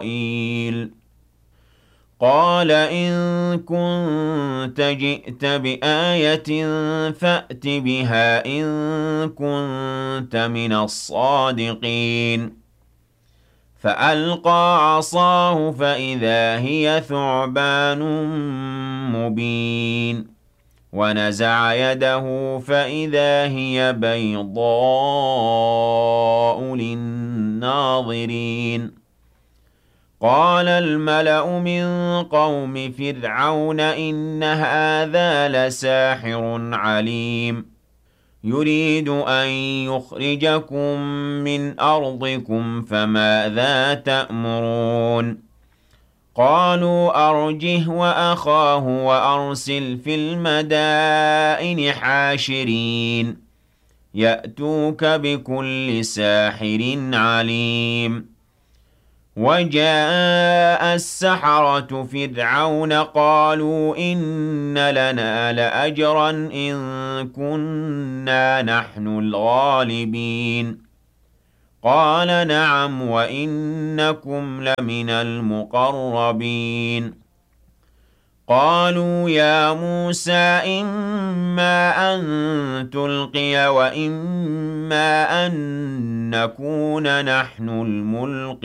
إسرائيل قال إن كنت جئت بآية فأت بها إن كنت من الصادقين فألقى عصاه فإذا هي ثعبان مبين ونزع يده فإذا هي بيضاء للناظرين قال الملأ من قوم فرعون إن هذا لساحر عليم يريد أن يخرجكم من أرضكم فماذا تأمرون قالوا أرجه وأخاه وأرسل في المدائن حاشرين يأتوك بكل ساحر عليم وجاء السحرة فرعون قالوا إن لنا لأجرا إن كنا نحن الغالبين قال نعم وإنكم لمن المقربين قالوا يا موسى إما أن تلقي وإما أن نكون نحن الملقين